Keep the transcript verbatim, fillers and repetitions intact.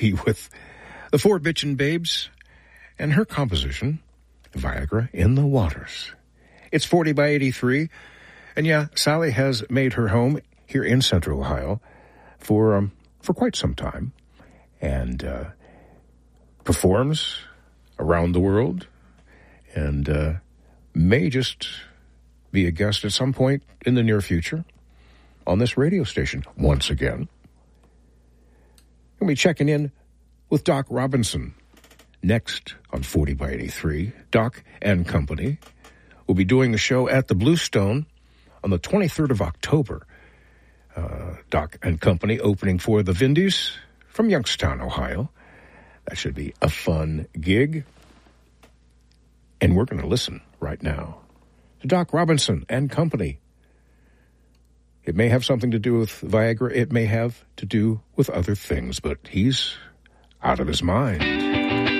be with the Four Bitchin' Babes and her composition, Viagra in the Waters. It's forty by eighty-three, and yeah, Sally has made her home here in Central Ohio for um, for quite some time, and uh, performs around the world, and uh, may just be a guest at some point in the near future on this radio station once again. We'll be checking in with Doc Robinson next on forty by eighty-three. Doc and Company will be doing a show at the Bluestone on the twenty-third of October. Uh, Doc and Company opening for the Vindies from Youngstown, Ohio. That should be a fun gig. And we're going to listen right now to Doc Robinson and Company. It may have something to do with Viagra. It may have to do with other things, but he's out of his mind.